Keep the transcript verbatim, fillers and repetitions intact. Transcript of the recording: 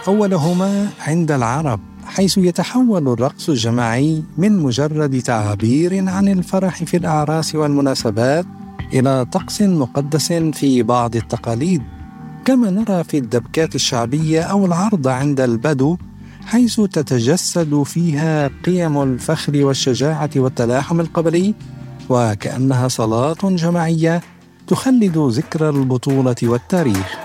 أولهما عند العرب، حيث يتحول الرقص الجماعي من مجرد تعبير عن الفرح في الأعراس والمناسبات إلى طقس مقدس في بعض التقاليد، كما نرى في الدبكات الشعبية أو العرض عند البدو، حيث تتجسد فيها قيم الفخر والشجاعة والتلاحم القبلي، وكأنها صلاة جماعية تخلد ذكرى البطولة والتاريخ.